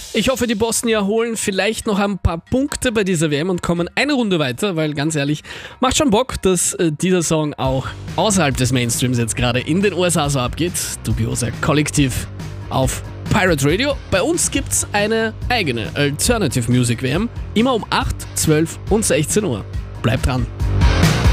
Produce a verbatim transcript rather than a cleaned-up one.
Ich hoffe, die Bosnier holen vielleicht noch ein paar Punkte bei dieser W M und kommen eine Runde weiter, weil ganz ehrlich, macht schon Bock, dass äh, dieser Song auch außerhalb des Mainstreams jetzt gerade in den U S A so abgeht. Dubioser Kollektiv auf Pirate Radio. Bei uns gibt's eine eigene Alternative Music W M, immer um acht, zwölf und sechzehn Uhr. Bleibt dran.